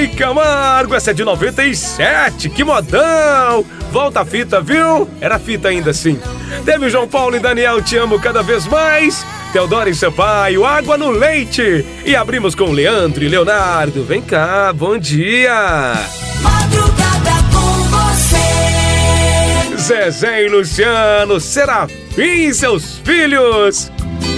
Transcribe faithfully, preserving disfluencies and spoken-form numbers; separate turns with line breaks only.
Zezé e Camargo, essa é de noventa e sete, que modão! Volta a fita, viu? Era fita ainda assim. Teve João Paulo e Daniel, Te Amo Cada Vez Mais. Teodoro e Sampaio, Água no Leite. E abrimos com Leandro e Leonardo. Vem cá, bom dia.
Madrugada com você.
Zezé e Luciano, Serafim e seus filhos.